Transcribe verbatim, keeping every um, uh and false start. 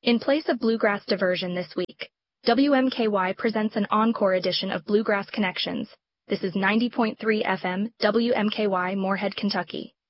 In place of Bluegrass Diversion this week, W M K Y presents an encore edition of Bluegrass Connections. This is ninety point three F M, W M K Y, Moorhead, Kentucky.